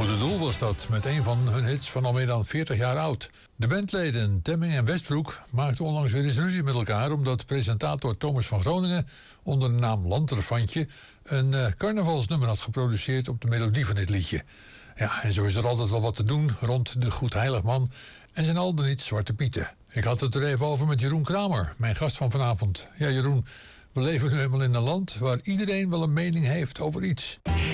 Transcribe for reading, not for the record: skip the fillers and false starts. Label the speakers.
Speaker 1: goede doel was dat, met een van hun hits van al meer dan 40 jaar oud. De bandleden Temming en Westbroek maakten onlangs weer eens ruzie met elkaar, omdat presentator Thomas van Groningen onder de naam Lanterfantje een carnavalsnummer had geproduceerd op de melodie van dit liedje. Ja, en zo is er altijd wel wat te doen rond de Goedheiligman en zijn al dan niet Zwarte Pieten. Ik had het er even over met Jeroen Kramer, mijn gast van vanavond. Ja, Jeroen, we leven nu helemaal in een land waar iedereen wel een mening heeft over iets.